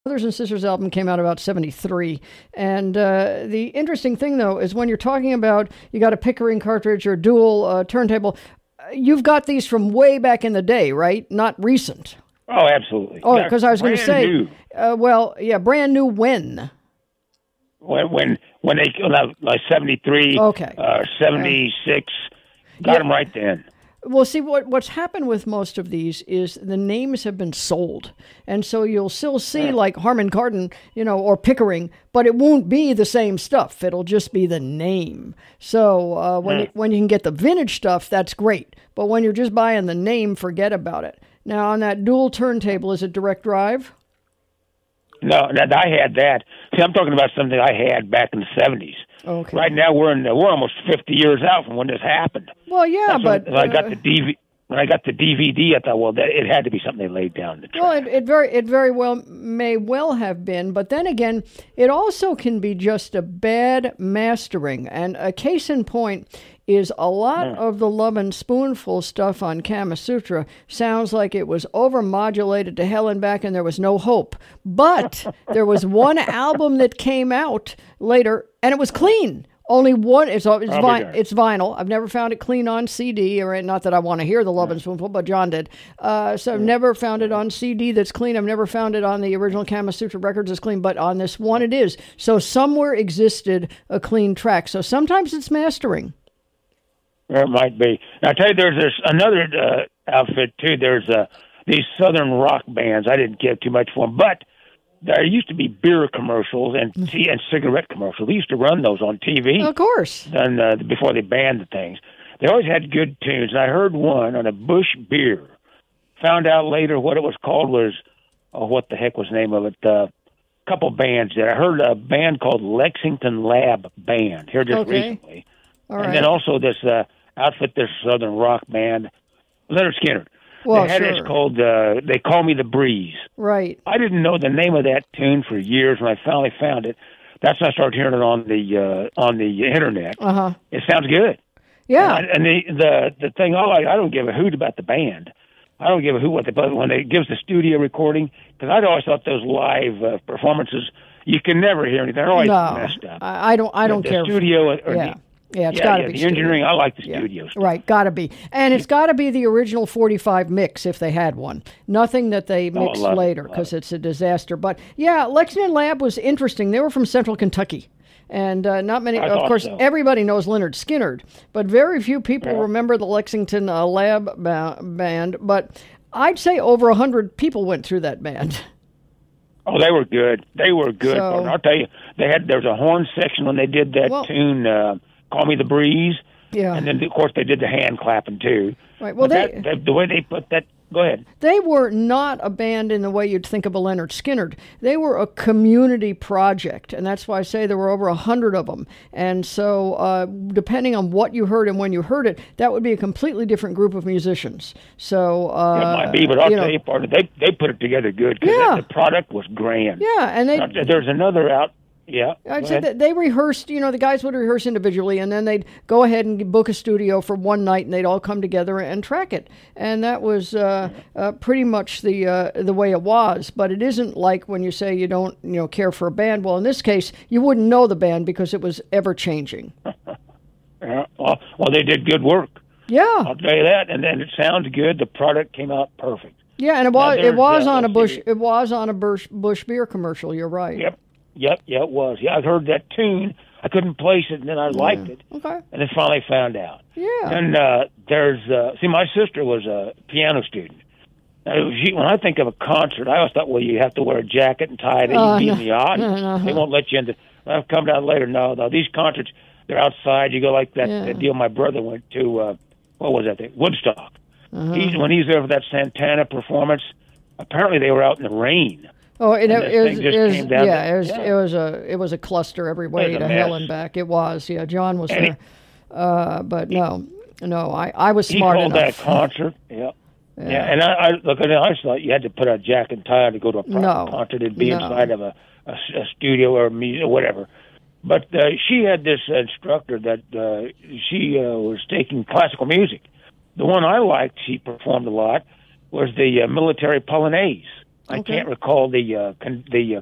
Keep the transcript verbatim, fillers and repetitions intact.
Brothers and Sisters album came out about seventy-three. And uh, the interesting thing, though, is when you're talking about you got a Pickering cartridge or dual uh, turntable, you've got these from way back in the day, right? Not recent. Oh, absolutely. Oh, because I was going to say, uh, well, yeah, brand new when? When when when they like seventy-three, okay, uh, seventy-six, got yeah. them right then. Well, see, what what's happened with most of these is the names have been sold. And so you'll still see yeah. like Harman Kardon, you know, or Pickering, but it won't be the same stuff. It'll just be the name. So uh, when, yeah. you, when you can get the vintage stuff, that's great. But when you're just buying the name, forget about it. Now, on that dual turntable, is it direct drive? No, that, I had that. See, I'm talking about something I had back in the seventies. Okay. Right now, we're in we're almost fifty years out from when this happened. Well, yeah, That's but when, when uh, I got the D V D. When I got the D V D, I thought, well, that, it had to be something they laid down the track. Well, it, it very it very well may well have been, but then again, it also can be just a bad mastering. And a case in point is a lot yeah. of the Love and Spoonful stuff on Kama Sutra sounds like it was overmodulated to hell and back, and there was no hope. But there was one album that came out later, and it was clean. Only one. It's it's, vi- it's vinyl. I've never found it clean on C D, or not that I want to hear the Love yeah. and Spoonful, but John did. Uh, so I've yeah. never found it on C D that's clean. I've never found it on the original Kama Sutra records that's clean, but on this one it is. So somewhere existed a clean track. So sometimes it's mastering. There might be. Now, I tell you, there's this, another uh, outfit too. There's uh, these southern rock bands. I didn't care too much for them, but there used to be beer commercials and tea and cigarette commercials. They used to run those on T V. Of course. And uh, before they banned the things, they always had good tunes. And I heard one on a Busch beer. Found out later what it was called was, oh, what the heck was the name of it? A uh, couple bands there. I heard a band called Lexington Lab Band here just okay. recently. All and right. then also this uh, outfit, this southern rock band, Leonard Skinner. Well, they had sure. it called uh, They Call Me the Breeze. Right. I didn't know the name of that tune for years. When I finally found it, that's when I started hearing it on the uh, on the internet. Uh-huh. It sounds good. Yeah. And, I, and the, the the thing, all I, I don't give a hoot about the band. I don't give a hoot what they, but when they gives the studio recording, because I'd always thought those live uh, performances, you can never hear anything. They're always no, messed up. I, I don't. I don't the, care. The studio, or yeah. the, Yeah, it's yeah, got to yeah, be the studio. engineering. I like the yeah. studio stuff. Right, got to be, and it's got to be the original forty-five mix if they had one. Nothing that they mixed oh, later because it, it's a disaster. But yeah, Lexington Lab was interesting. They were from Central Kentucky, and uh, not many. I of course, so. everybody knows Leonard Skinner, but very few people yeah. remember the Lexington uh, Lab ba- band. But I'd say over a hundred people went through that band. Oh, they were good. They were good. So, I'll tell you, they had there was a horn section when they did that well, tune. Uh, Call Me the Breeze. Yeah. And then, of course, they did the hand clapping, too. Right. Well, but they, that, that, the way they put that, go ahead. They were not a band in the way you'd think of a Leonard Skinner. They were a community project, and that's why I say there were over a hundred of them. And so, uh, depending on what you heard and when you heard it, that would be a completely different group of musicians. So, uh, it might be, but I'll you tell know, you, partner, they they put it together good because yeah. the product was grand. Yeah, and they. Now, there's another out. Yeah. I'd say that they rehearsed, you know, the guys would rehearse individually, and then they'd go ahead and book a studio for one night, and they'd all come together and track it. And that was uh, uh, pretty much the uh, the way it was. But it isn't like when you say you don't, you know, care for a band. Well, in this case, you wouldn't know the band because it was ever changing. yeah. Well, well, they did good work. Yeah. I'll tell you that. And then it sounds good. The product came out perfect. Yeah, and it was it was uh, on a Bush it was on a Bush Bush beer commercial. You're right. Yep. Yep, yeah, it was. Yeah, I heard that tune. I couldn't place it, and then I yeah. liked it. Okay. And then finally found out. Yeah. And uh, there's, uh, see, my sister was a piano student. Now, she, when I think of a concert, I always thought, well, you have to wear a jacket and tie it, and uh, you be no, in the audience. no, no. They won't let you in. The, I've come down later. No, no, these concerts, they're outside. You go like that, yeah. that deal my brother went to, uh, what was that thing? Woodstock. Uh-huh. He's, when he's there for that Santana performance, apparently they were out in the rain. Oh, it, and it, was, it was yeah, the, it was yeah. it was a it was a cluster every way to hell and back. It was, yeah. John was and there, he, uh, but he, no, no, I, I was smart he called enough. that a concert, yeah, yeah. yeah. And I, I look, I always thought you had to put a jacket and tie to go to a proper no, concert and be no. inside of a, a, a studio or a music or whatever. But uh, she had this instructor that uh, she uh, was taking classical music. The one I liked, she performed a lot, was the uh, military polonaise. I Okay. can't recall the uh, con- the uh,